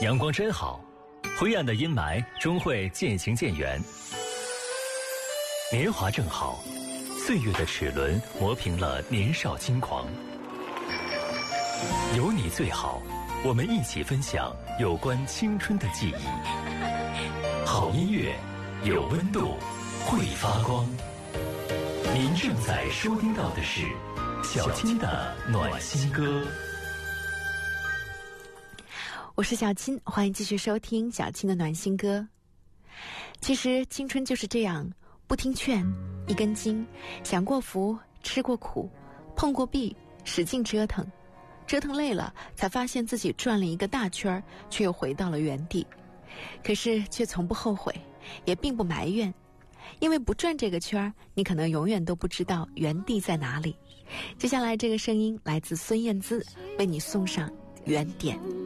阳光真好，灰暗的阴霾终会渐行渐远。年华正好，岁月的齿轮磨平了年少轻狂。有你最好，我们一起分享有关青春的记忆。好音乐，有温度，会发光。您正在收听到的是小青的暖心歌。 我是小青，欢迎继续收听小青的暖心歌。其实青春就是这样，不听劝，一根筋，享过福，吃过苦，碰过壁，使劲折腾，折腾累了，才发现自己转了一个大圈，却又回到了原地。可是却从不后悔，也并不埋怨，因为不转这个圈，你可能永远都不知道原地在哪里。接下来这个声音来自孙燕姿，为你送上原点。